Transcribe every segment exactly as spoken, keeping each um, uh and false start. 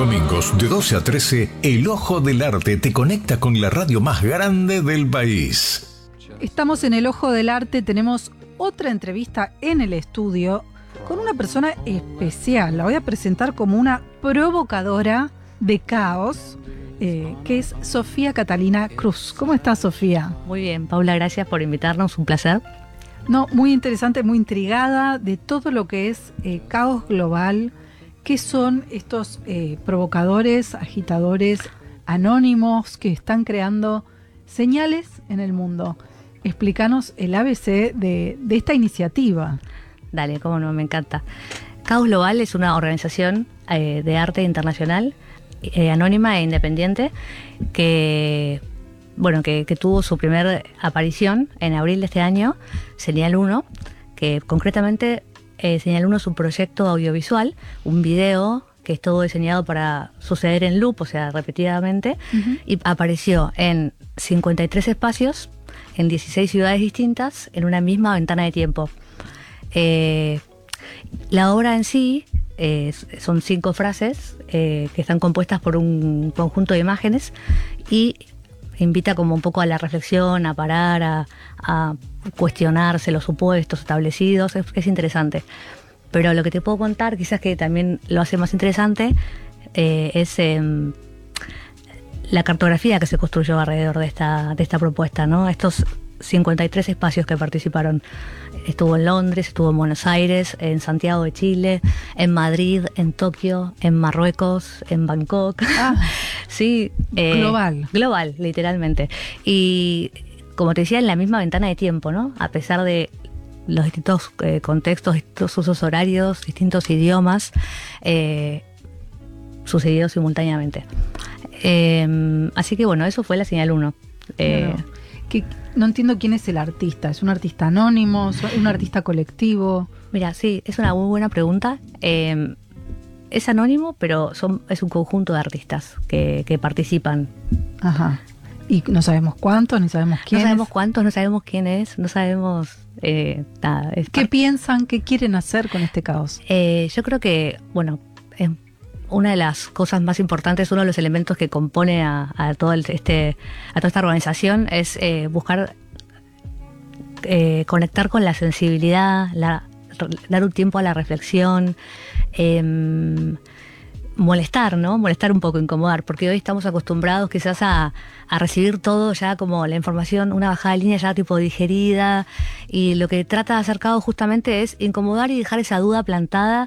domingos de doce a trece, El Ojo del Arte te conecta con la radio más grande del país. Estamos en El Ojo del Arte, tenemos otra entrevista en el estudio con una persona especial. La voy a presentar como una provocadora de caos, eh, que es Sofía Catalina Cruz. ¿Cómo estás, Sofía? Muy bien, Paula, gracias por invitarnos, un placer. No, muy interesante, muy intrigada de todo lo que es eh, caos global. ¿Qué son estos eh, provocadores, agitadores anónimos que están creando señales en el mundo? Explícanos el A B C de, de esta iniciativa. Dale, cómo no, me encanta. Caos Global es una organización eh, de arte internacional, eh, anónima e independiente, que, bueno, que, que tuvo su primera aparición en abril de este año, Señal uno, que concretamente eh, Señal uno es un proyecto audiovisual, un video que es todo diseñado para suceder en loop, o sea, repetidamente, uh-huh. y apareció en cincuenta y tres espacios, en dieciséis ciudades distintas, en una misma ventana de tiempo. Eh, la obra en sí eh, son cinco frases eh, que están compuestas por un conjunto de imágenes y invita como un poco a la reflexión, a parar, a, a cuestionarse los supuestos establecidos. Es, es interesante. Pero lo que te puedo contar, quizás que también lo hace más interesante, eh, es eh, la cartografía que se construyó alrededor de esta, de esta propuesta, ¿no? Estos cincuenta y tres espacios que participaron. Estuvo en Londres, estuvo en Buenos Aires, en Santiago de Chile, en Madrid, en Tokio, en Marruecos, en Bangkok. Ah, sí, eh, global. Global, literalmente. Y como te decía, en la misma ventana de tiempo, ¿no? A pesar de los distintos eh, contextos, distintos usos horarios, distintos idiomas, eh, sucedió simultáneamente. Eh, así que bueno, eso fue la Señal uno. Eh, claro. Que no entiendo quién es el artista. ¿Es un artista anónimo? ¿Un artista colectivo? Mira, sí, es una muy buena pregunta. Eh, es anónimo, pero son, es un conjunto de artistas que, que participan. Ajá. Y no sabemos cuántos, ni sabemos quién. No sabemos es. cuántos, no sabemos quién es, no sabemos eh, nada. Es ¿Qué par- piensan, qué quieren hacer con este caos? Eh, yo creo que, bueno, es una de las cosas más importantes, uno de los elementos que compone a, a todo el, este, a toda esta organización es eh, buscar eh, conectar con la sensibilidad, la, dar un tiempo a la reflexión, eh, molestar, ¿no? Molestar un poco, incomodar, porque hoy estamos acostumbrados quizás a, a recibir todo ya como la información, una bajada de línea ya tipo digerida, y lo que trata de hacer Caos justamente es incomodar y dejar esa duda plantada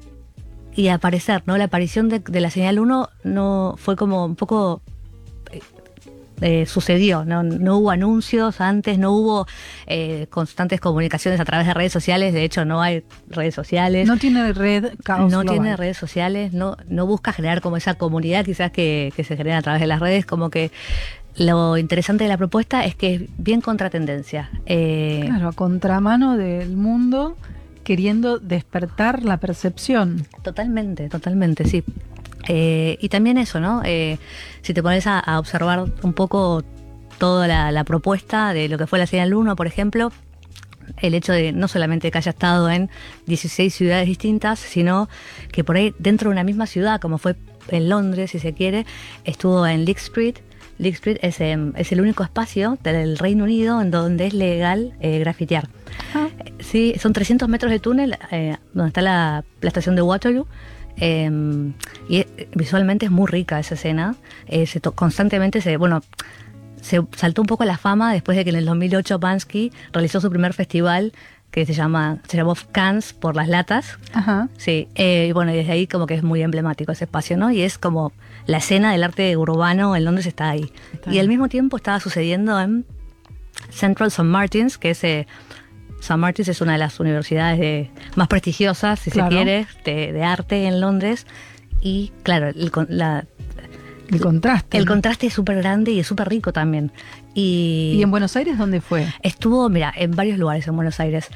y aparecer, ¿no? La aparición de, de la Señal uno no fue como un poco eh, eh, sucedió, ¿no? No hubo anuncios antes, no hubo eh, constantes comunicaciones a través de redes sociales, de hecho no hay redes sociales. No tiene red Caos No Global. tiene redes sociales, no, no busca generar como esa comunidad quizás que, que se genera a través de las redes, como que lo interesante de la propuesta es que es bien contratendencia. Eh, Claro, a contramano del mundo, queriendo despertar la percepción. Totalmente, totalmente, sí. Eh, y también eso, ¿no? Eh, si te pones a, a observar un poco toda la, la propuesta de lo que fue la Señal uno, por ejemplo, el hecho de no solamente que haya estado en dieciséis ciudades distintas, sino que por ahí dentro de una misma ciudad, como fue en Londres, si se quiere, estuvo en Lick Street. Lick Street es, eh, es el único espacio del Reino Unido en donde es legal eh, grafitear. Ah. Sí, son trescientos metros de túnel eh, donde está la, la estación de Waterloo. Eh, y eh, visualmente es muy rica esa escena. Eh, se to- constantemente se, bueno, se saltó un poco a la fama después de que en el dos mil ocho Bansky realizó su primer festival que se llama se llamó Cannes por las latas. Ajá. Sí, eh, y bueno, y desde ahí como que es muy emblemático ese espacio, ¿no? Y es como la escena del arte urbano en Londres está ahí. Está y ahí. al mismo tiempo estaba sucediendo en Central Saint Martins, que es eh, Saint Martins es una de las universidades de, más prestigiosas, si Claro. se quiere, de, de arte en Londres. Y claro, el, con- la, El contraste. el ¿no? contraste es súper grande y es súper rico también. Y, ¿Y en Buenos Aires dónde fue? estuvo, mira, en varios lugares en Buenos Aires.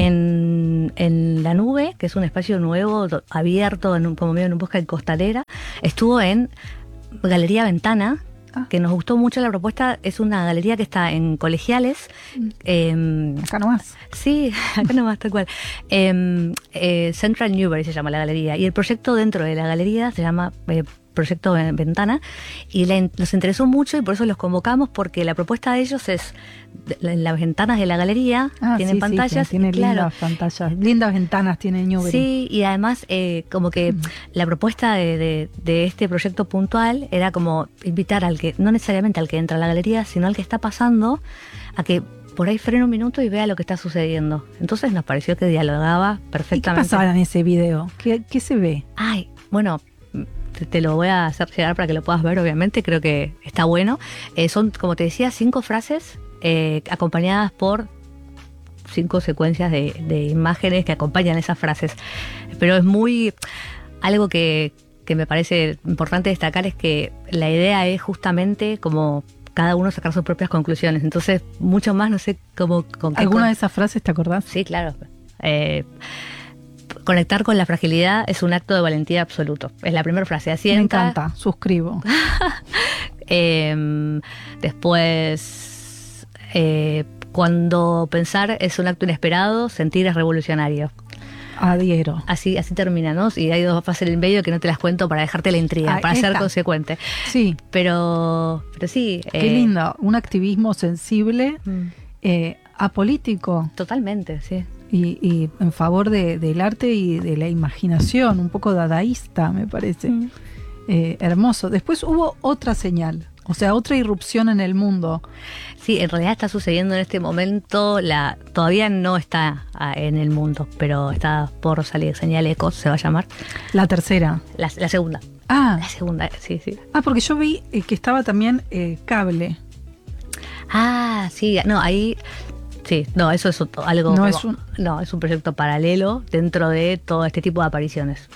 En, en La Nube, que es un espacio nuevo, do- abierto, en un, como medio en un bosque costanera. Estuvo en Galería Ventana, Ah. que nos gustó mucho la propuesta. Es una galería que está en Colegiales. Eh, Acá nomás. sí, acá nomás, tal cual. Eh, eh, Central Newbury se llama la galería. Y el proyecto dentro de la galería se llama eh, proyecto Ventana, y le, nos interesó mucho y por eso los convocamos, porque la propuesta de ellos es, en las ventanas de la galería, ah, tienen sí, pantallas. Sí, tiene claro, lindas pantallas, lindas ventanas tiene Newbery. Sí, y además eh, como que mm. la propuesta de, de, de este proyecto puntual era como invitar al que, no necesariamente al que entra a la galería, sino al que está pasando, a que por ahí frene un minuto y vea lo que está sucediendo. Entonces nos pareció que dialogaba perfectamente. ¿Y qué pasaba en ese video? ¿Qué, qué se ve? Ay, bueno, te, te lo voy a hacer llegar para que lo puedas ver, obviamente. Creo que está bueno. Eh, son, como te decía, cinco frases eh, acompañadas por cinco secuencias de, de imágenes que acompañan esas frases. Pero es muy... Algo que, que me parece importante destacar es que la idea es justamente como... cada uno sacar sus propias conclusiones. Entonces, mucho más, no sé cómo... Con qué ¿Alguna con... de esas frases te acordás? Sí, claro. Eh, conectar con la fragilidad es un acto de valentía absoluto. Es la primera frase. Asienta. Me encanta, suscribo. eh, después, eh, cuando pensar es un acto inesperado, sentir es revolucionario. Adhiero. Así, así termina, ¿no? Y hay dos frases en el medio que no te las cuento para dejarte la intriga, ah, para esta. ser consecuente. Sí. Pero, pero sí. Qué eh, lindo. Un activismo sensible, mm. eh, apolítico. Totalmente, sí. Y, y en favor de, del arte y de la imaginación, un poco dadaísta, me parece. Mm. Eh, hermoso. Después hubo otra señal. O sea, otra irrupción en el mundo. Sí, en realidad está sucediendo en este momento, la todavía no está en el mundo, pero está por salir. Señal Ecos se va a llamar. La tercera. La, la segunda. Ah. La segunda, sí, sí. Ah, porque yo vi eh, que estaba también eh, Cable. Ah, sí, no, ahí... Sí, no, eso es algo... No, es un... no, es un proyecto paralelo dentro de todo este tipo de apariciones.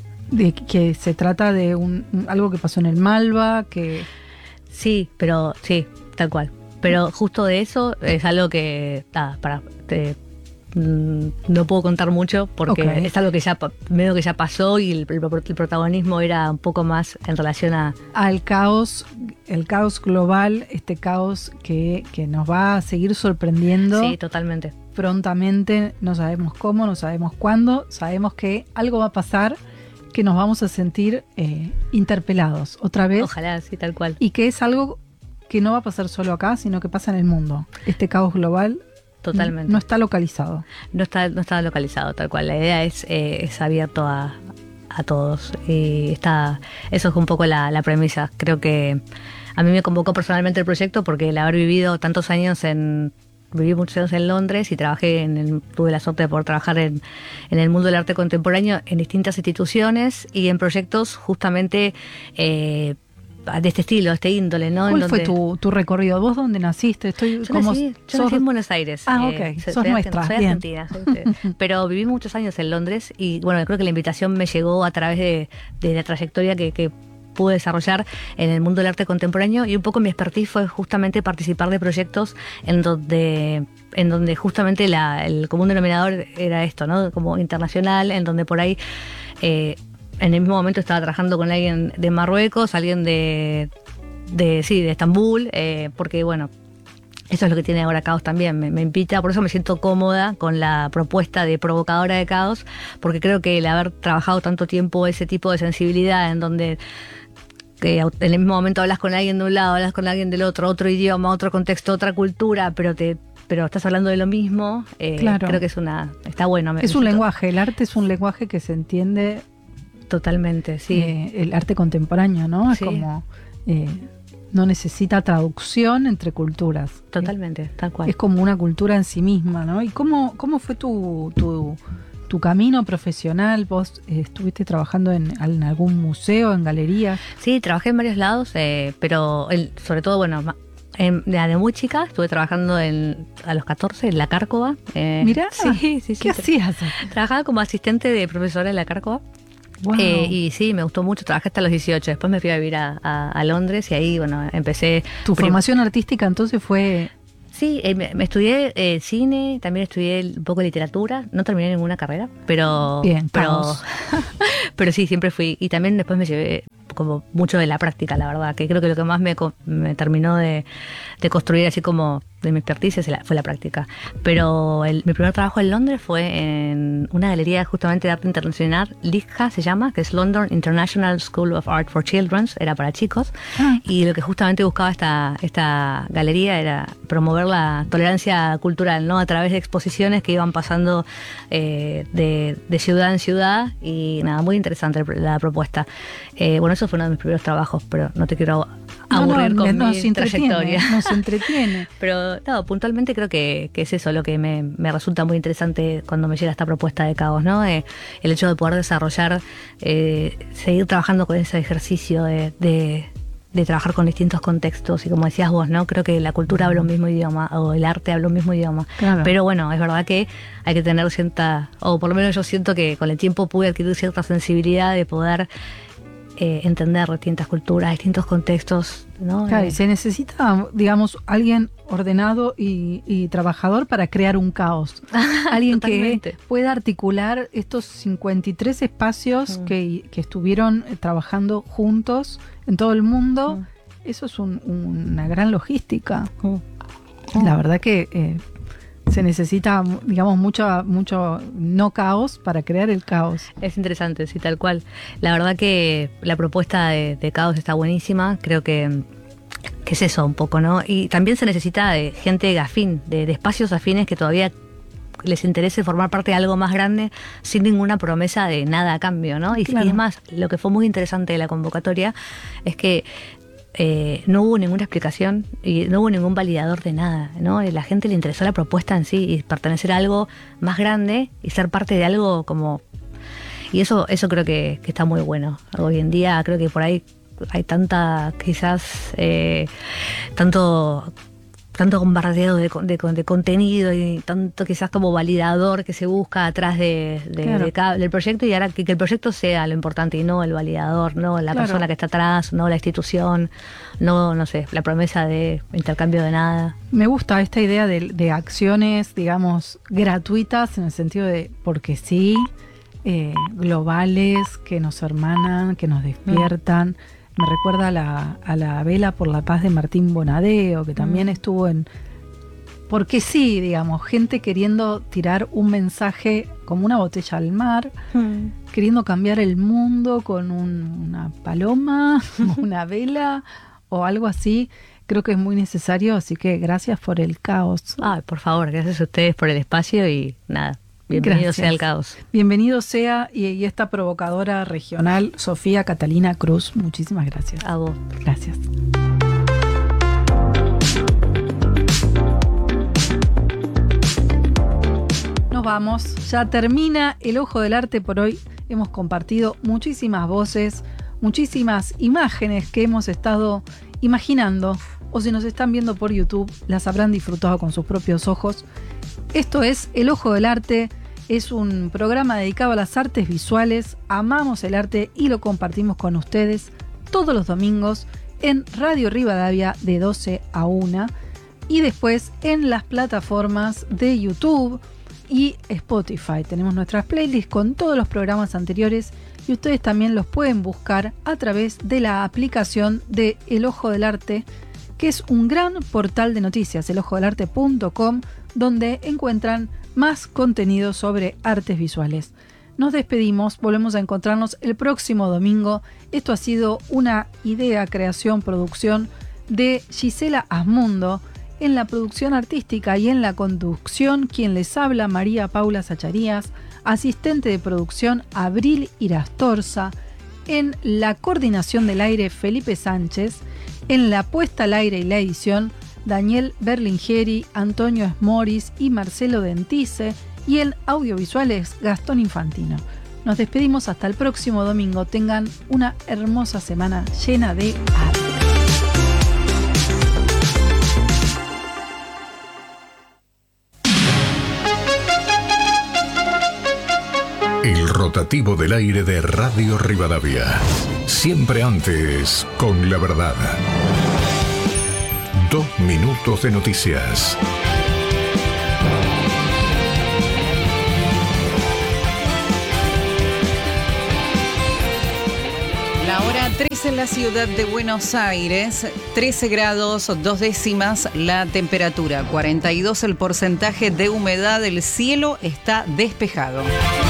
De que se trata de un algo que pasó en el Malva, que... Sí, pero sí, tal cual. Pero justo de eso es algo que, nada, para, te, mmm, no puedo contar mucho porque okay. es algo que ya medio que ya pasó y el, el, el protagonismo era un poco más en relación a al caos, el caos global, este caos que, que nos va a seguir sorprendiendo. Sí, totalmente. Prontamente, no sabemos cómo, no sabemos cuándo, sabemos que algo va a pasar, que nos vamos a sentir eh, interpelados otra vez. Ojalá, sí, tal cual. Y que es algo que no va a pasar solo acá, sino que pasa en el mundo. Este caos global totalmente no está localizado. No está, no está localizado, tal cual. La idea es, eh, es abierto a, a todos. Y está, eso es un poco la, la premisa. Creo que a mí me convocó personalmente el proyecto porque el haber vivido tantos años en... Viví muchos años en Londres y trabajé en el, tuve la suerte de poder trabajar en, en el mundo del arte contemporáneo en distintas instituciones y en proyectos justamente eh, de este estilo, de este índole, ¿no? ¿Cuál en fue donde... tu, tu recorrido? ¿Vos dónde naciste? Estoy yo como nací, yo sos... nací en Buenos Aires. Ah, ok. Eh, sos soy nuestra. Soy bien. argentina. Soy, pero viví muchos años en Londres y bueno, creo que la invitación me llegó a través de, de la trayectoria que... que pude desarrollar en el mundo del arte contemporáneo y un poco mi expertise fue justamente participar de proyectos en donde en donde justamente la, el común denominador era esto, ¿no? Como internacional, en donde por ahí eh, en el mismo momento estaba trabajando con alguien de Marruecos, alguien de, de sí, de Estambul, eh, porque bueno, eso es lo que tiene ahora Caos también, me, me invita, por eso me siento cómoda con la propuesta de provocadora de Caos, porque creo que el haber trabajado tanto tiempo ese tipo de sensibilidad en donde que en el mismo momento hablas con alguien de un lado, hablas con alguien del otro, otro idioma, otro contexto, otra cultura, pero te pero estás hablando de lo mismo, eh, claro. Creo que es una está bueno. Es un lenguaje, el arte es un lenguaje que se entiende totalmente, sí. Eh, el arte contemporáneo, ¿no? Es sí. como eh, no necesita traducción entre culturas. Totalmente, tal cual. Es como una cultura en sí misma, ¿no? ¿Y cómo, cómo fue tu, tu, tu camino profesional? ¿Vos eh, estuviste trabajando en, en algún museo, en galería? Sí, trabajé en varios lados, eh, pero el, sobre todo, bueno, en, de muy chica estuve trabajando en, a los catorce en la Cárcova. Eh, Mirá, sí, sí, sí. ¿Qué hacías? Trabajaba como asistente de profesora en la Cárcova. Wow. Eh, y sí, me gustó mucho, trabajé hasta los dieciocho, después me fui a vivir a, a, a Londres y ahí, bueno, empecé... ¿Tu prim- formación artística entonces fue...? Sí, eh, me, me estudié eh, cine, también estudié un poco de literatura, no terminé ninguna carrera, pero... Bien, pero, pero sí, siempre fui, y también después me llevé como mucho de la práctica, la verdad, que creo que lo que más me, me terminó de, de construir así como de mi expertise fue la práctica. Pero el, mi primer trabajo en Londres fue en una galería justamente de arte internacional, L I C H A se llama, que es London International School of Art for Children, era para chicos, ah. y lo que justamente buscaba esta, esta galería era promover la tolerancia cultural, ¿no? A través de exposiciones que iban pasando eh, de, de ciudad en ciudad, y nada, muy interesante la propuesta. Eh, bueno, eso fue uno de mis primeros trabajos, pero no te quiero aburrir no, no, con nos mi trayectoria. Nos entretiene. Pero no, puntualmente creo que, que es eso lo que me, me resulta muy interesante cuando me llega esta propuesta de Caos, ¿no? Eh, el hecho de poder desarrollar, eh, seguir trabajando con ese ejercicio de, de, de trabajar con distintos contextos, y como decías vos, ¿no? Creo que la cultura habla un mismo idioma, o el arte habla un mismo idioma. Claro. Pero bueno, es verdad que hay que tener cierta, o por lo menos yo siento que con el tiempo pude adquirir cierta sensibilidad de poder Eh, entender distintas culturas, distintos contextos, ¿no? Claro, eh, y se necesita, digamos, alguien ordenado y, y trabajador para crear un caos. Alguien que pueda articular estos cincuenta y tres espacios mm. que, que estuvieron trabajando juntos en todo el mundo. Mm. Eso es un, una gran logística. Mm. Mm. La verdad que eh, se necesita, digamos, mucho, mucho no caos para crear el caos. Es interesante, sí, tal cual. La verdad que la propuesta de, de Caos está buenísima. Creo que, que es eso un poco, ¿no? Y también se necesita de gente afín, de, de espacios afines que todavía les interese formar parte de algo más grande sin ninguna promesa de nada a cambio, ¿no? Y, claro. y es más, lo que fue muy interesante de la convocatoria es que Eh, no hubo ninguna explicación y no hubo ningún validador de nada, ¿no? Y a la gente le interesó la propuesta en sí, y pertenecer a algo más grande y ser parte de algo como... Y eso eso creo que, que está muy bueno. Hoy en día creo que por ahí hay tanta, quizás, eh, tanto... tanto bombardeo de, de, de contenido y tanto quizás como validador que se busca atrás de, de, claro. de cada, del proyecto, y ahora que, que el proyecto sea lo importante y no el validador, no la claro. persona que está atrás, no la institución, no no sé, la promesa de intercambio de nada. Me gusta esta idea de, de acciones, digamos, gratuitas en el sentido de porque sí, eh, globales, que nos hermanan, que nos despiertan. Mm. Me recuerda a la, a la Vela por la Paz de Martín Bonadeo, que también mm. estuvo en... Porque sí, digamos, gente queriendo tirar un mensaje como una botella al mar, mm. queriendo cambiar el mundo con un, una paloma, una vela o algo así. Creo que es muy necesario, así que gracias por el caos. Ay, por favor, gracias a ustedes por el espacio y nada. Bienvenido Gracias. Sea el caos. Bienvenido sea y, y esta provocadora regional, Sofía Catalina Cruz. Muchísimas gracias. A vos. Gracias. Nos vamos. Ya termina El Ojo del Arte por hoy. Hemos compartido muchísimas voces, muchísimas imágenes que hemos estado imaginando, o si nos están viendo por YouTube, las habrán disfrutado con sus propios ojos. Esto es El Ojo del Arte. Es un programa dedicado a las artes visuales. Amamos el arte y lo compartimos con ustedes todos los domingos en Radio Rivadavia de doce a una, y después en las plataformas de YouTube y Spotify. Tenemos nuestras playlists con todos los programas anteriores, y ustedes también los pueden buscar a través de la aplicación de El Ojo del Arte, que es un gran portal de noticias, el ojo del arte punto com, donde encuentran más contenido sobre artes visuales. Nos despedimos, volvemos a encontrarnos el próximo domingo. Esto ha sido una idea, creación, producción de Gisela Asmundo. En la producción artística y en la conducción, quien les habla, María Paula Zacharías. Asistente de producción, Abril Irastorza. En la coordinación del aire, Felipe Sánchez. En la puesta al aire y la edición, Daniel Berlingeri, Antonio Esmoris y Marcelo Dentice, y en audiovisuales, Gastón Infantino. Nos despedimos hasta el próximo domingo. Tengan una hermosa semana llena de arte. El rotativo del aire de Radio Rivadavia. Siempre antes con la verdad. Dos minutos de noticias. La hora tres en la ciudad de Buenos Aires, trece grados, dos décimas la temperatura, cuarenta y dos el porcentaje de humedad, el cielo está despejado.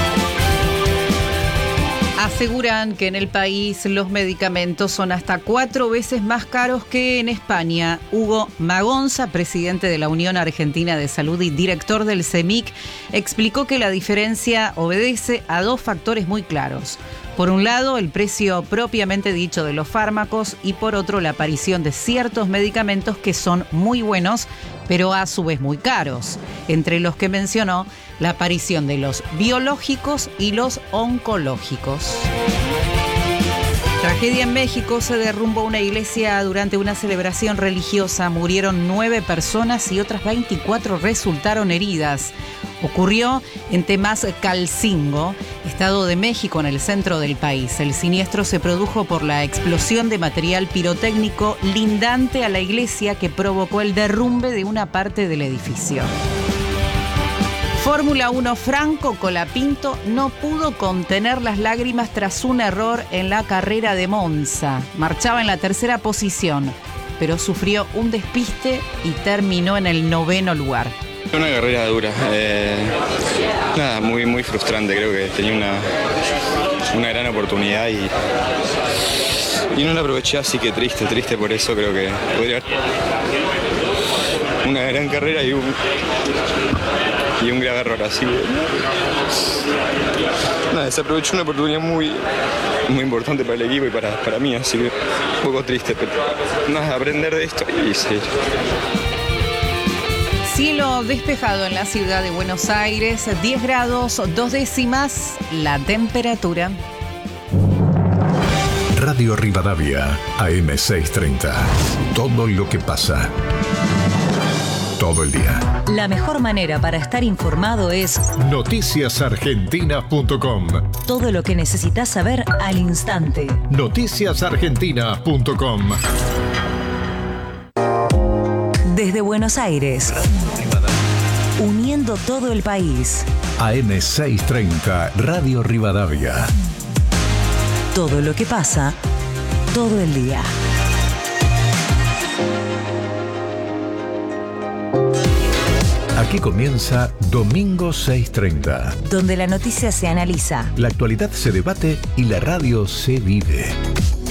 Aseguran que en el país los medicamentos son hasta cuatro veces más caros que en España. Hugo Magonza, presidente de la Unión Argentina de Salud y director del CEMIC, explicó que la diferencia obedece a dos factores muy claros. Por un lado, el precio propiamente dicho de los fármacos y por otro, la aparición de ciertos medicamentos que son muy buenos, pero a su vez muy caros. Entre los que mencionó, la aparición de los biológicos y los oncológicos. Tragedia en México, se derrumbó una iglesia durante una celebración religiosa. Murieron nueve personas y otras veinticuatro resultaron heridas. Ocurrió en Temascalcingo, Estado de México, en el centro del país. El siniestro se produjo por la explosión de material pirotécnico lindante a la iglesia que provocó el derrumbe de una parte del edificio. Fórmula uno, Franco Colapinto no pudo contener las lágrimas tras un error en la carrera de Monza. Marchaba en la tercera posición, pero sufrió un despiste y terminó en el noveno lugar. Una carrera dura, eh, nada, muy muy frustrante, creo que tenía una, una gran oportunidad y, y no la aproveché, así que triste, triste por eso, creo que podría haber una gran carrera y un, y un grave error, así que nada, desaprovechó una oportunidad muy, muy importante para el equipo y para, para mí, así que un poco triste, pero nada, aprender de esto y seguir. Cielo despejado en la ciudad de Buenos Aires, diez grados, dos décimas la temperatura. Radio Rivadavia, A M seiscientos treinta. Todo lo que pasa. Todo el día. La mejor manera para estar informado es noticias argentina punto com. Todo lo que necesitas saber al instante. noticias argentina punto com. Desde Buenos Aires, uniendo todo el país. A M seiscientos treinta, Radio Rivadavia. Todo lo que pasa, todo el día. Aquí comienza Domingo seiscientos treinta. Donde la noticia se analiza, La actualidad se debate y la radio se vive.